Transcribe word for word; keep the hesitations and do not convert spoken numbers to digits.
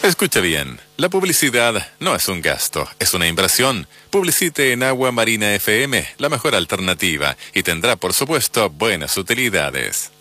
Escucha bien, la publicidad no es un gasto, es una inversión. Publicite en Agua Marina F M, la mejor alternativa, y tendrá por supuesto buenas utilidades.